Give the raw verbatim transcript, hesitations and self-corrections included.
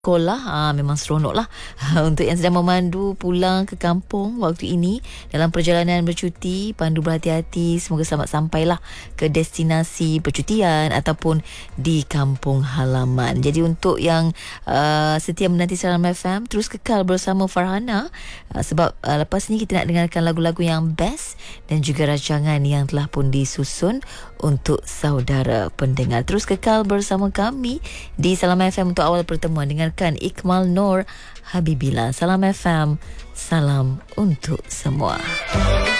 sekolah, ah, memang seronok lah. Untuk yang sedang memandu pulang ke kampung waktu ini dalam perjalanan bercuti, pandu berhati-hati, semoga selamat sampailah ke destinasi percutian ataupun di kampung halaman. Jadi untuk yang uh, setia menanti Salam F M, terus kekal bersama Farhana, uh, sebab uh, lepas ni kita nak dengarkan lagu-lagu yang best dan juga rancangan yang telah pun disusun untuk saudara pendengar. Terus kekal bersama kami di Salam F M untuk awal pertemuan. Dengarkan Ikmal Nur Habibillah. Salam F M, salam untuk semua.